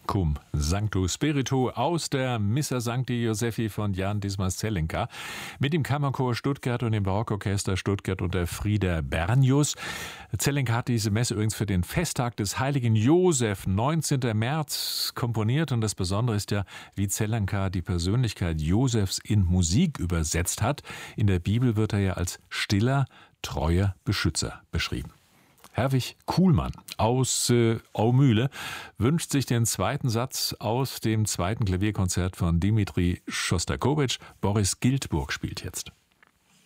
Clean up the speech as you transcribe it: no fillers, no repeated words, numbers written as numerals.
Cum Sancto Spiritu aus der Missa Sancti Josephi von Jan Dismas Zelenka mit dem Kammerchor Stuttgart und dem Barockorchester Stuttgart unter Frieder Bernius. Zelenka hat diese Messe übrigens für den Festtag des heiligen Josef, 19. März, komponiert. Und das Besondere ist ja, wie Zelenka die Persönlichkeit Josefs in Musik übersetzt hat. In der Bibel wird er ja als stiller, treuer Beschützer beschrieben. Herwig Kuhlmann aus Aumühle wünscht sich den zweiten Satz aus dem zweiten Klavierkonzert von Dimitri Schostakowitsch. Boris Giltburg spielt jetzt.